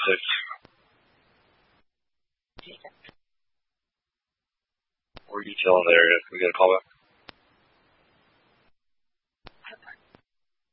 Where are you chilling there? Can we get a call back?